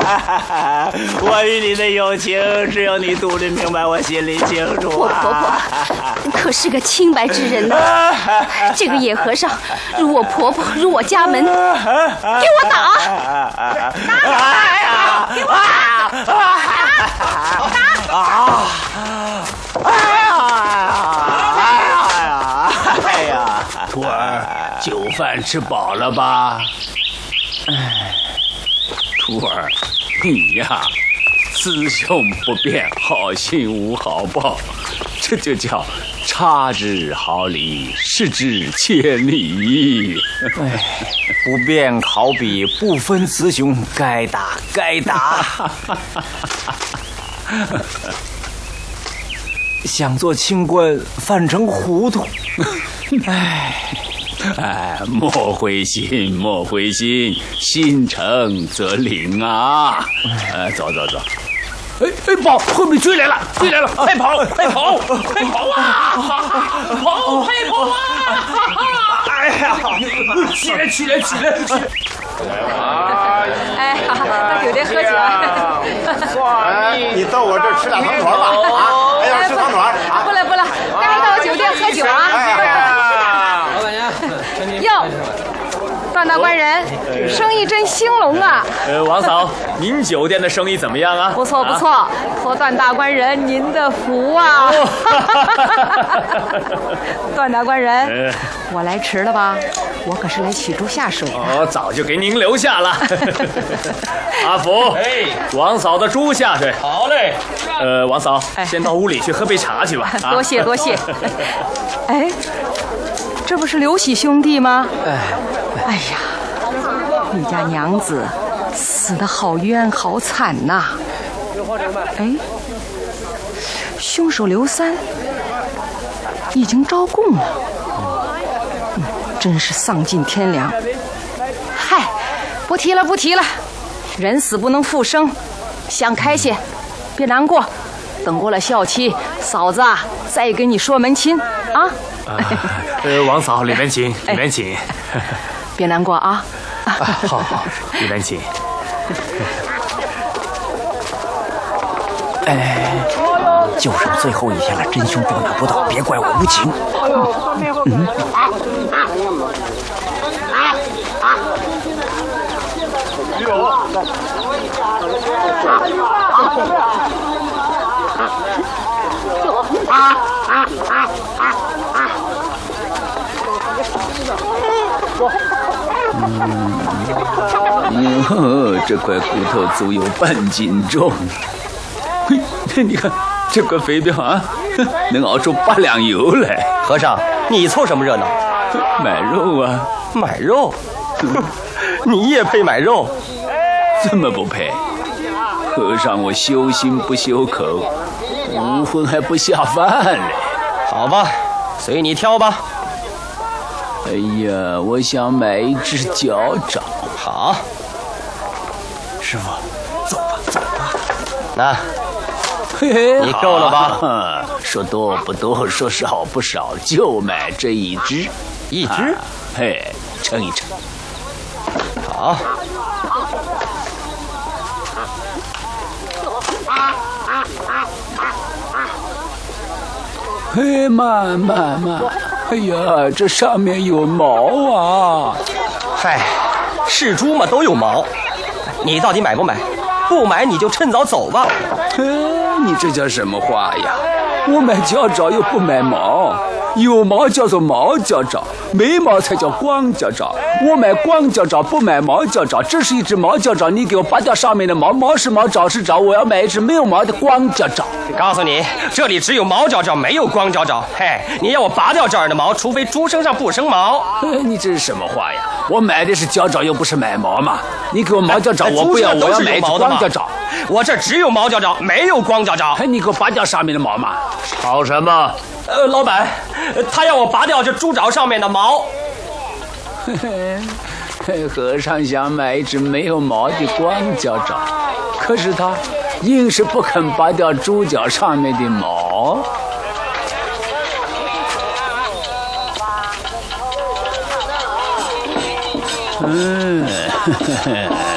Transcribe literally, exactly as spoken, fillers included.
我与你的友情，只有你独立明白，我心里清楚啊。 我婆婆可是个清白之人呐、啊，这个野和尚辱我婆婆，辱我家门，给我打！打！给我打！打！ 哎呀！哎呀！ 徒儿，酒饭吃饱了吧？哎，徒儿，你呀，雌雄不辨，好心无好报，这就叫差之毫厘，失之千里。 哎，不辨好比，不分雌雄，该打该打。想做清官，反成糊涂。哎。 哎，莫灰心，莫灰心，心诚则灵啊！呃，走走走。哎哎，跑！后面追来了，追来了！快跑，快跑，快跑啊！跑，快跑啊！哎呀，起来，起来，起来！ 哎，好，到酒店喝酒。 哎，你到我这儿吃俩糖团吧！啊，哎，要吃糖团啊！ 不了不了，赶紧到我酒店喝酒啊！ 老板娘， 哟，段大官人，生意真兴隆啊！ 呃，王嫂，您酒店的生意怎么样啊？ 不错不错，托段大官人您的福啊！段大官人，我来迟了吧？我可是来取珠下水的。 哦，早就给您留下了。阿福，哎，王嫂的猪下水。 好嘞。 呃，王嫂，先到屋里去喝杯茶去吧。 多谢多谢。哎，这不是刘喜兄弟吗？哎，哎呀，你家娘子死得好冤好惨呐！哎，凶手刘三已经招供了。嗯，真是丧尽天良。嗨，不提了不提了，人死不能复生，想开些，别难过。等过了孝期，嫂子啊，再给你说门亲啊。 呃，王嫂，里面请，里面请。 别难过啊。 好好，里面请。 哎，就剩最后一天了，真凶捉拿不到，别怪我无情。嗯。 嗯，嗯，这块骨头足有半斤重。嘿，你看这块肥膘啊，能熬出八两油来。 和尚，你凑什么热闹？ 买肉啊！ 买肉？你也配买肉？ 怎么不配？和尚，我修心不修口，无荤还不下饭嘞。 好吧，随你挑吧。 哎呀，我想买一只脚掌。 好， 师傅，走吧，走吧。 那， 嘿嘿， 你够了吧？ 说多不多，说少不少，就买这一只。 一只？ 啊、嘿，称一称。 好。 嘿，慢慢慢！哎呀，这上面有毛啊！ 嗨，是猪嘛都有毛。你到底买不买？不买你就趁早走吧。 嘿，你这叫什么话呀？我买脚爪又不买毛，有毛叫做毛脚爪，没毛才叫光脚爪。我买光脚爪，不买毛脚爪。这是一只毛脚爪，你给我拔掉上面的毛，毛是毛，爪是爪。我要买一只没有毛的光脚爪。 告诉你，这里只有毛脚爪，没有光脚爪。嘿，你要我拔掉这儿的毛，除非猪身上不生毛。 你这是什么话呀？我买的是脚爪，又不是买毛嘛。你给我毛脚爪，我不要，我要买一只光脚爪。 我这只有毛脚爪，没有光脚爪。 你给我拔掉上面的毛嘛。 吵什么？ 呃，老板，他要我拔掉这猪爪上面的毛。 嘿嘿，和尚想买一只没有毛的光脚爪，可是他硬是不肯拔掉猪脚上面的毛。嗯，呵呵